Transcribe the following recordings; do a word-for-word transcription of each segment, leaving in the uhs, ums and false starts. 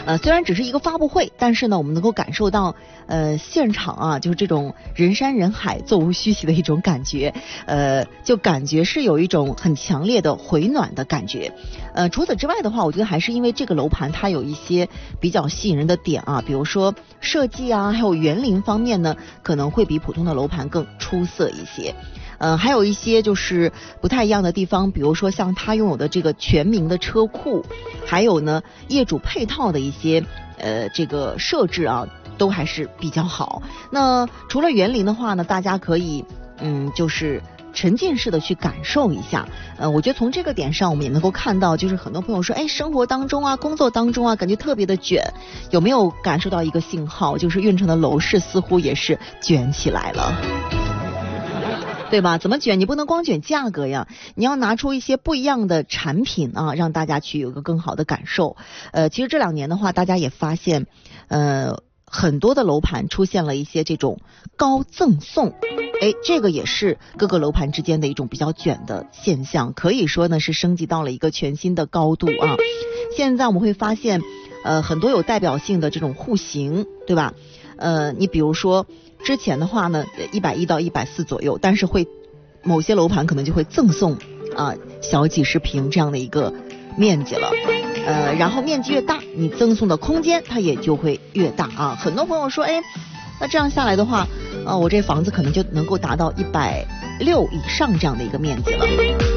呃，虽然只是一个发布会，但是呢，我们能够感受到呃现场啊，就是这种人山人海、座无虚席的一种感觉，呃，就感觉是有一种很强烈的回暖的感觉。呃，除此之外的话，我觉得还是因为这个楼盘它有一些比较吸引人的点啊，比如说设计啊，还有园林方面呢，可能会比普通的楼盘更出色一些。呃，还有一些就是不太一样的地方，比如说像它拥有的这个全民的车库，还有呢业主配套的一些呃这个设置啊，都还是比较好。那除了园林的话呢，大家可以嗯就是沉浸式的去感受一下。呃，我觉得从这个点上，我们也能够看到，就是很多朋友说，哎，生活当中啊，工作当中啊，感觉特别的卷，有没有感受到一个信号，就是运城的楼市似乎也是卷起来了。对吧？怎么卷？你不能光卷价格呀，你要拿出一些不一样的产品啊，让大家去有个更好的感受。呃，其实这两年的话，大家也发现，呃，很多的楼盘出现了一些这种高赠送，哎，这个也是各个楼盘之间的一种比较卷的现象，可以说呢是升级到了一个全新的高度啊。现在我们会发现，呃，很多有代表性的这种户型，对吧？呃，你比如说。之前的话呢，一百一到一百四左右，但是会某些楼盘可能就会赠送啊、呃、小几十平这样的一个面积了，呃，然后面积越大，你赠送的空间它也就会越大啊。很多朋友说，哎，那这样下来的话，呃，我这房子可能就能够达到一百六以上这样的一个面积了。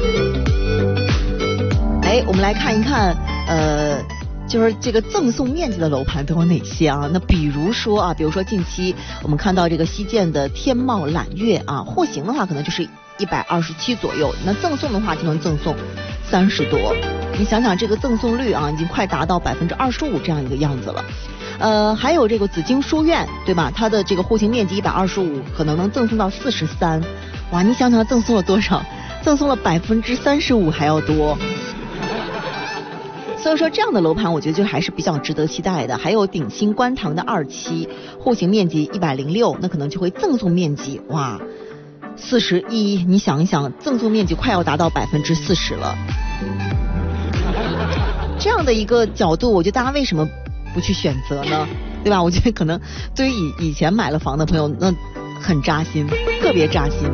哎，我们来看一看，呃。就是这个赠送面积的楼盘都有哪些啊？那比如说啊，比如说近期我们看到这个西建的天茂揽月啊，户型的话可能就是一百二十七左右，那赠送的话就能赠送三十多。你想想这个赠送率啊，已经快达到百分之二十五这样一个样子了。呃，还有这个紫荆书院，对吧？它的这个户型面积一百二十五，可能能赠送到四十三。哇，你想想赠送了多少？赠送了百分之三十五还要多。所以说这样的楼盘我觉得就还是比较值得期待的。还有鼎新观塘的二期，户型面积一百零六，那可能就会赠送面积哇四十一，你想一想，赠送面积快要达到百分之四十了。这样的一个角度，我觉得大家为什么不去选择呢？对吧？我觉得可能对于以以前买了房的朋友，那很扎心，特别扎心。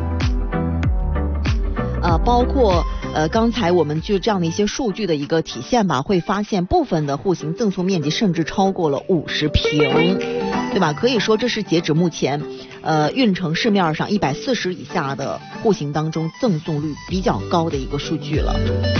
呃，包括呃刚才我们就这样的一些数据的一个体现吧，会发现部分的户型赠送面积甚至超过了五十平，对吧？可以说这是截止目前呃运城市面上一百四十以下的户型当中赠送率比较高的一个数据了。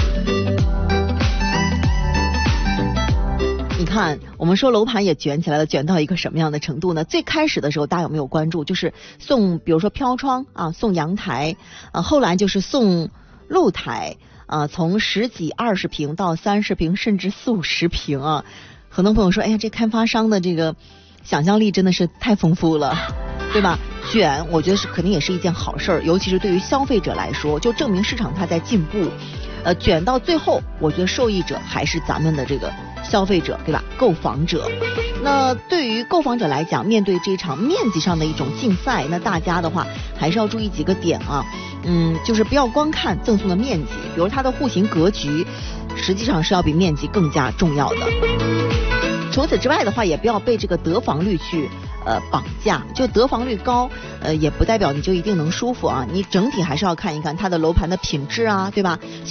你看，我们说楼盘也卷起来了，卷到一个什么样的程度呢？最开始的时候，大家有没有关注？就是送，比如说飘窗啊，送阳台啊，后来就是送露台啊，从十几、二十平到三十平，甚至四五十平啊。很多朋友说，哎呀，这开发商的这个想象力真的是太丰富了，对吧？卷，我觉得是肯定也是一件好事儿，尤其是对于消费者来说，就证明市场它在进步。呃，卷到最后，我觉得受益者还是咱们的这个消费者，对吧？购房者。那对于购房者来讲，面对这场面积上的一种竞赛，那大家的话还是要注意几个点啊。嗯，就是不要光看赠送的面积，比如它的户型格局，实际上是要比面积更加重要的。除此之外的话，也不要被这个得房率去呃绑架，就得房率高，呃也不代表你就一定能舒服啊。你整体还是要看一看它的楼盘的品质啊，对吧？